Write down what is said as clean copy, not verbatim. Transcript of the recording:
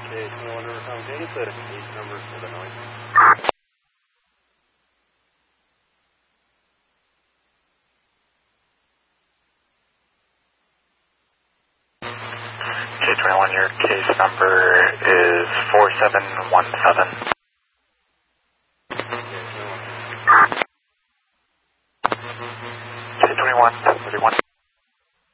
K21 Riverton, can you get the case number for the noise? K21, your case number is 4717.